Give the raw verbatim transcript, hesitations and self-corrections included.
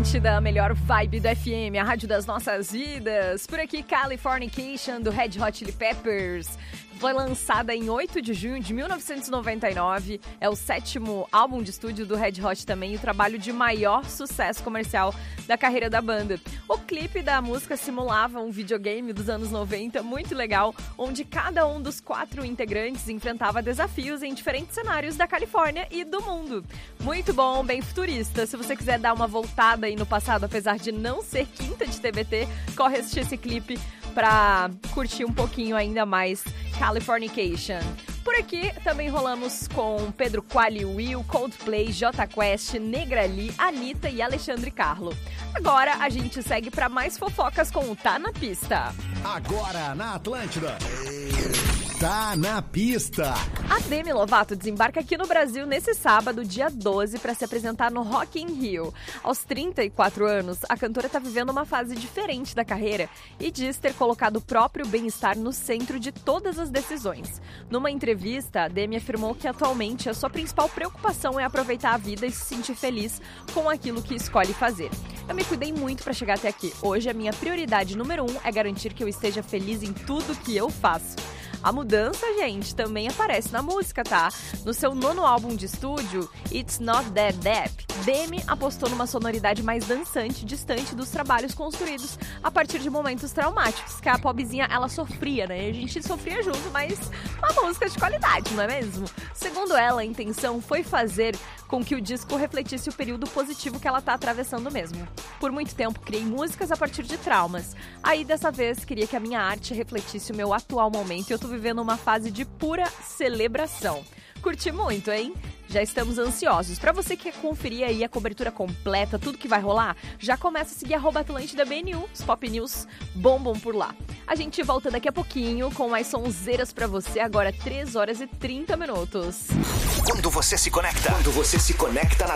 Atlântida, a melhor vibe do F M, a rádio das nossas vidas. Por aqui, Californication, do Red Hot Chili Peppers. Foi lançada em oito de junho de mil novecentos e noventa e nove. É o sétimo álbum de estúdio do Red Hot também, o trabalho de maior sucesso comercial da carreira da banda. O clipe da música simulava um videogame dos anos noventa, muito legal, onde cada um dos quatro integrantes enfrentava desafios em diferentes cenários da Califórnia e do mundo. Muito bom, bem futurista. Se você quiser dar uma voltada aí no passado, apesar de não ser quinta de T B T, corre assistir esse clipe pra curtir um pouquinho ainda mais Californication. Por aqui também rolamos com Pedro Quali, Will, Coldplay, Jota Quest, Negra Lee, Anitta e Alexandre Carlo. Agora a gente segue para mais fofocas com o Tá Na Pista. Agora na Atlântida. Tá Na Pista. A Demi Lovato desembarca aqui no Brasil nesse sábado, dia doze, para se apresentar no Rock in Rio. Aos trinta e quatro anos, a cantora está vivendo uma fase diferente da carreira e diz ter colocado o próprio bem-estar no centro de todas as decisões. Numa entrevista, a Demi afirmou que atualmente a sua principal preocupação é aproveitar a vida e se sentir feliz com aquilo que escolhe fazer. Eu me cuidei muito para chegar até aqui. Hoje a minha prioridade número um é garantir que eu esteja feliz em tudo que eu faço. A mudança, gente, também aparece na música, tá? No seu nono álbum de estúdio, It's Not That Deep, Demi apostou numa sonoridade mais dançante, distante dos trabalhos construídos a partir de momentos traumáticos, que a pobzinha, ela sofria, né? A gente sofria junto, mas uma música de qualidade, não é mesmo? Segundo ela, a intenção foi fazer com que o disco refletisse o período positivo que ela tá atravessando mesmo. Por muito tempo, criei músicas a partir de traumas. Aí, dessa vez, queria que a minha arte refletisse o meu atual momento e eu tô vivendo uma fase de pura celebração. Curti muito, hein? Já estamos ansiosos. Pra você que quer conferir aí a cobertura completa, tudo que vai rolar, já começa a seguir arroba Atlântida B N U, os Pop News bombam por lá. A gente volta daqui a pouquinho com mais sonzeiras pra você, agora três horas e trinta minutos. Quando você se conecta, quando você se conecta na